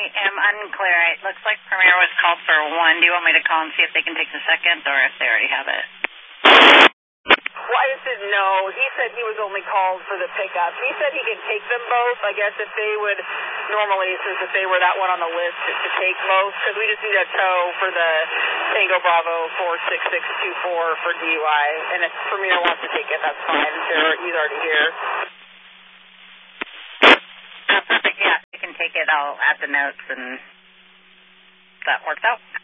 am unclear. It looks like Premier was called for 1. Do you want me to call and see if they can take the second or if they already have it? Well, I just didn't know. He said he was only called for the pickup. He said he could take them both. I guess if they would, normally it says if they were that one on the list to take both, because we just need a tow for the Tango Bravo 46624 for DUI. And if Premier wants to take it, that's fine. He's already here. Perfect. Yeah, you can take it. I'll add the notes and that works out.